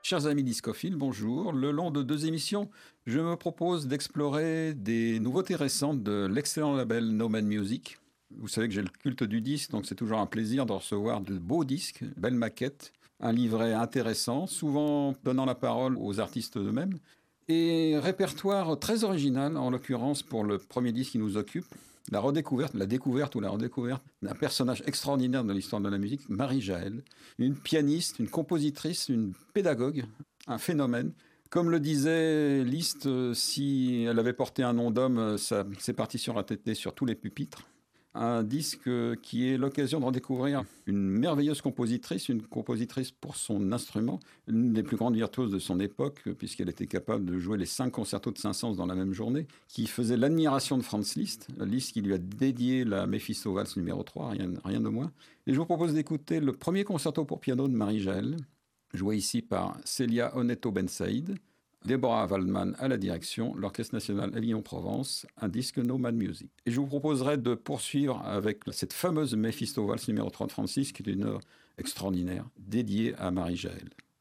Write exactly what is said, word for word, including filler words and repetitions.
Chers amis discophiles, bonjour. Le long de deux émissions, je me propose d'explorer des nouveautés récentes de l'excellent label No Man Music. Vous savez que j'ai le culte du disque, donc c'est toujours un plaisir de recevoir de beaux disques, belles maquettes, un livret intéressant, souvent donnant la parole aux artistes eux-mêmes, et répertoire très original, en l'occurrence pour le premier disque qui nous occupe, la redécouverte, la découverte ou la redécouverte d'un personnage extraordinaire de l'histoire de la musique, Marie-Jaëlle, une pianiste, une compositrice, une pédagogue, un phénomène. Comme le disait Liszt, euh, si elle avait porté un nom d'homme, euh, sa- ses partitions auraient été sur tous les pupitres. Un disque euh, qui est l'occasion de redécouvrir une merveilleuse compositrice, une compositrice pour son instrument, l'une des plus grandes virtuoses de son époque, euh, puisqu'elle était capable de jouer les cinq concertos de Saint-Saëns dans la même journée, qui faisait l'admiration de Franz Liszt, Liszt qui lui a dédié la Méphisto Valse numéro trois, rien, rien de moins. Et je vous propose d'écouter le premier concerto pour piano de Marie-Jaëlle, joué ici par Célia Oneto Ben Saïd, Deborah Waldman à la direction, l'Orchestre national Avignon-Provence, un disque No Man Music. Et je vous proposerai de poursuivre avec cette fameuse Méphisto Valse numéro trois de Francis, qui est une œuvre extraordinaire, dédiée à Marie-Jaëlle.